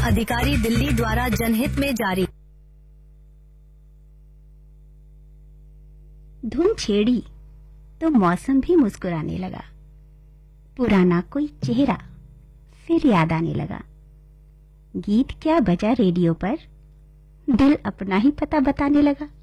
अधिकारी दिल्ली द्वारा जनहित में जारी। धुन छेड़ी तो मौसम भी मुस्कुराने लगा। पुराना कोई चेहरा फिर याद आने लगा। गीत क्या बजा रेडियो पर, दिल अपना ही पता बताने लगा।